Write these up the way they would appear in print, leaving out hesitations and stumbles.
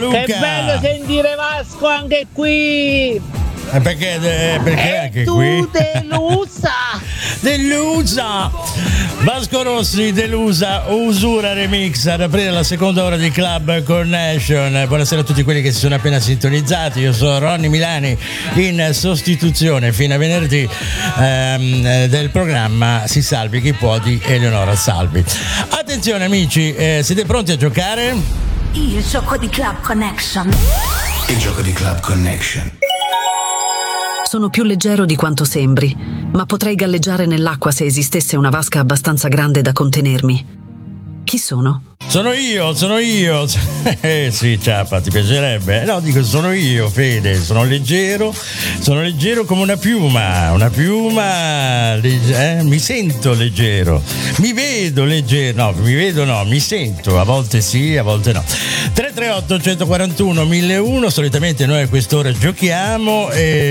Luca. Che bello sentire Vasco anche qui. Perché anche tu qui? Delusa. Vasco Rossi, delusa, Usura Remix ad aprire la seconda ora di Club Connection. Buonasera a tutti quelli che si sono appena sintonizzati. Io sono Ronny Milani in sostituzione fino a venerdì del programma Si Salvi Chi Può di Eleonora Salvi. Attenzione amici, siete pronti a giocare? Il gioco di Club Connection. Il gioco di Club Connection. Sono più leggero di quanto sembri, ma potrei galleggiare nell'acqua se esistesse una vasca abbastanza grande da contenermi. Chi sono? Sono io. Sì, ciappa, ti piacerebbe? No, dico sono io, Fede, sono leggero come una piuma, mi sento leggero, mi vedo leggero, mi sento, a volte sì, a volte no. 338 141 1001, solitamente noi a quest'ora giochiamo,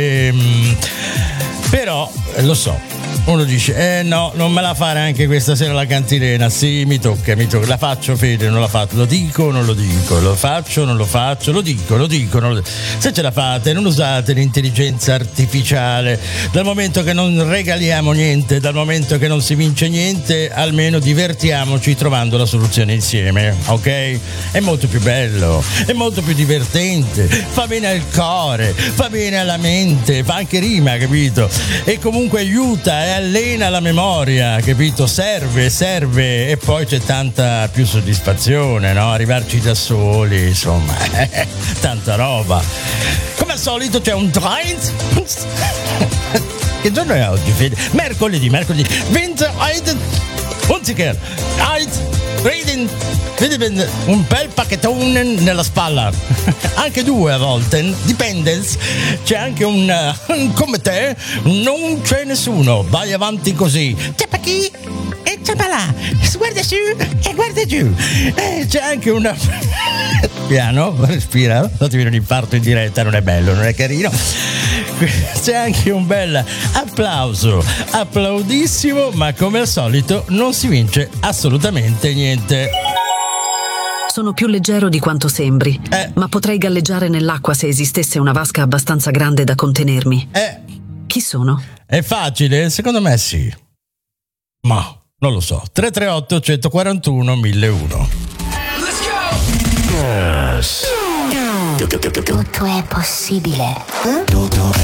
però lo so. Uno dice, no, non me la fare anche questa sera la cantilena. Sì, mi tocca, la faccio, Fede, non la faccio, lo dico, non lo dico, lo faccio, non lo faccio, lo dico, non lo dico. Se ce la fate, non usate l'intelligenza artificiale. Dal momento che non regaliamo niente, dal momento che non si vince niente, almeno divertiamoci trovando la soluzione insieme, ok? È molto più bello, è molto più divertente, fa bene al cuore, fa bene alla mente, fa anche rima, capito? E comunque aiuta e allena la memoria, capito? Serve e poi c'è tanta più soddisfazione, no? Arrivarci da soli, insomma, tanta roba. Come al solito c'è un train. Che giorno è oggi, Fede? Mercoledì. Winter, Hunziker, Reading, un bel pacchettone nella spalla, anche due a volte, dipende, c'è anche un come te, non c'è nessuno, vai avanti così, ciappa qui e ciappa là, guarda su e guarda giù, c'è anche una piano, respira, non ti viene un infarto in diretta, non è bello, non è carino. C'è anche un bel applauso, applaudissimo, ma come al solito non si vince assolutamente niente. Sono più leggero di quanto sembri, ma potrei galleggiare nell'acqua se esistesse una vasca abbastanza grande da contenermi. Chi sono? È facile? Secondo me sì. Ma non lo so. 338 141 1001. Let's go! Tutto è possibile. Tutto è